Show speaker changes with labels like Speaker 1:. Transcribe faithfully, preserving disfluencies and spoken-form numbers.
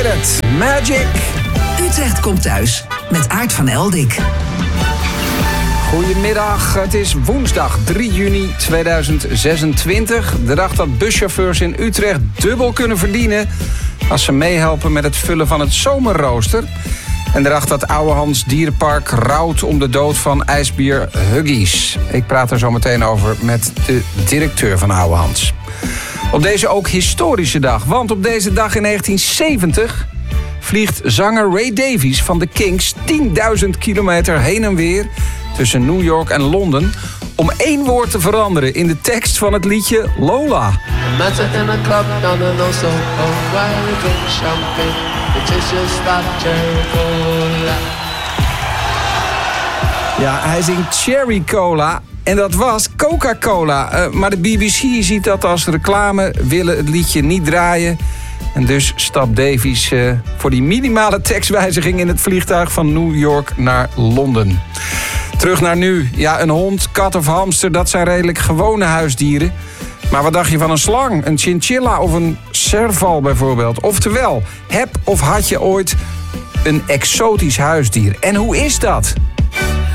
Speaker 1: it, Magic.
Speaker 2: Utrecht komt thuis met Aart van Eldik.
Speaker 1: Goedemiddag, het is woensdag drie juni tweeduizend zesentwintig. De dag dat buschauffeurs in Utrecht dubbel kunnen verdienen als ze meehelpen met het vullen van het zomerrooster. En de dag dat Ouwehands Dierenpark rouwt om de dood van ijsbeer Huggies. Ik praat er zo meteen over met de directeur van Ouwehands. Op deze ook historische dag, want op deze dag in negentien zeventig... vliegt zanger Ray Davies van de Kings tienduizend kilometer heen en weer tussen New York en Londen om één woord te veranderen in de tekst van het liedje Lola. Ja, hij zingt Cherry Cola en dat was Coca-Cola. Uh, maar de B B C ziet dat als reclame, willen het liedje niet draaien. En dus stapt Davies uh, voor die minimale tekstwijziging in het vliegtuig van New York naar Londen. Terug naar nu. Ja, een hond, kat of hamster, dat zijn redelijk gewone huisdieren. Maar wat dacht je van een slang, een chinchilla of een serval bijvoorbeeld? Oftewel, heb of had je ooit een exotisch huisdier? En hoe is dat?